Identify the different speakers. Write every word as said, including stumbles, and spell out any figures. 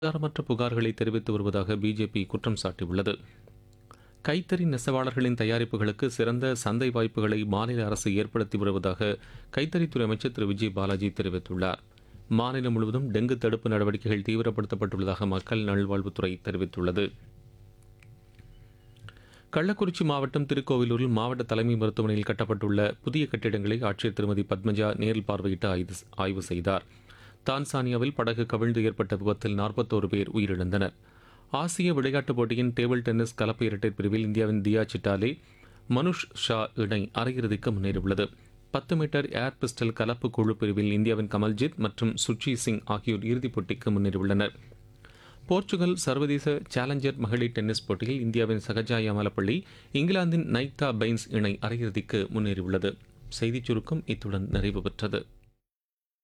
Speaker 1: ஆதாரமற்ற புகார்களை தெரிவித்து வருவதாக பிஜேபி குற்றம் சாட்டியுள்ளது. கைத்தறி நெசவாளர்களின் தயாரிப்புகளுக்கு சிறந்த சந்தை வாய்ப்புகளை மாநில அரசு ஏற்படுத்தி வருவதாக கைத்தறித்துறை அமைச்சர் திரு விஜய் பாலாஜி தெரிவித்துள்ளார். மாநிலம் முழுவதும் டெங்கு தடுப்பு நடவடிக்கைகள் தீவிரப்படுத்தப்பட்டுள்ளதாக மக்கள் நல்வாழ்வுத்துறை தெரிவித்துள்ளது. கள்ளக்குறிச்சி மாவட்டம் திருக்கோவிலூரில் மாவட்ட தலைமை மருத்துவமனையில் கட்டப்பட்டுள்ள புதிய கட்டிடங்களை ஆட்சியர் திருமதி பத்மஜா நேரில் பார்வையிட்டு ஆய்வு ஆய்வு செய்தார். தான்சானியாவில் படகு கவிழ்ந்து ஏற்பட்ட விபத்தில் நாற்பத்தோரு பேர் உயிரிழந்தனர். ஆசிய விளையாட்டுப் போட்டியின் டேபிள் டென்னிஸ் கலப்பு இரட்டையர் பிரிவில் இந்தியாவின் தியா சிட்டாலே மனுஷ் ஷா இணை அரையிறுதிக்கு முன்னேறியுள்ளது. பத்து மீட்டர் ஏர் பிஸ்டல் கலப்பு குழு பிரிவில் இந்தியாவின் கமல்ஜித் மற்றும் சுர்ஜி சிங் ஆகியோர் இறுதிப் போட்டிக்கு முன்னேறியுள்ளனர். போர்ச்சுகல் சர்வதேச சேலஞ்சர் மகளிர் டென்னிஸ் போட்டியில் இந்தியாவின் சகஜா யமலப்பள்ளி இங்கிலாந்தின் நைக்தா பைன்ஸ் இணை அரையிறுதிக்கு முன்னேறியுள்ளது. செய்திச் சுருக்கம் இத்துடன் நிறைவு பெற்றது.